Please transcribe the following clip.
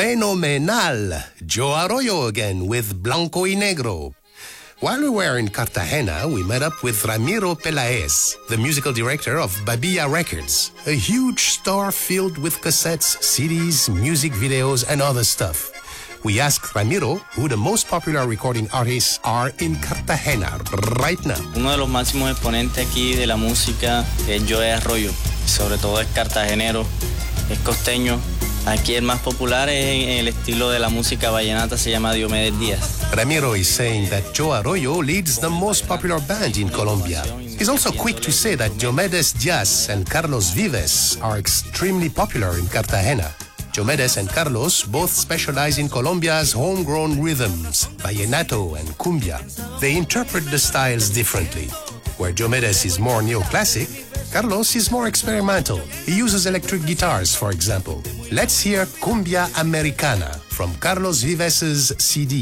Fenomenal! Joe Arroyo again with Blanco y Negro. While we were in Cartagena, we met up with Ramiro Peláez, the musical director of Babilla Records, a huge store filled with cassettes, CDs, music videos, and other stuff. We asked Ramiro who the most popular recording artists are in Cartagena right now. Uno de los máximos exponentes aquí de la música es Joe Arroyo, sobre todo es cartagenero, es costeño. Aquí el más popular en el estilo de la música vallenata se llama Diomedes Díaz. Ramiro is saying that Joe Arroyo leads the most popular band in Colombia. He's also quick to say that Diomedes Díaz and Carlos Vives are extremely popular in Cartagena. Diomedes and Carlos both specialize in Colombia's homegrown rhythms, vallenato and cumbia. They interpret the styles differently. Where Diomedes is more neoclassic, Carlos is more experimental. He uses electric guitars, for example. Let's hear Cumbia Americana from Carlos Vives's CD.